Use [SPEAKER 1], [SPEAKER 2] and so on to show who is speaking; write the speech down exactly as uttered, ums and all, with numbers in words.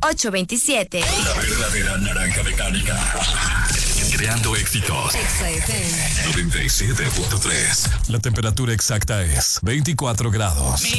[SPEAKER 1] ocho dos siete.
[SPEAKER 2] La verdadera naranja mecánica. Creando éxitos. noventa y siete punto tres. La temperatura exacta es veinticuatro grados.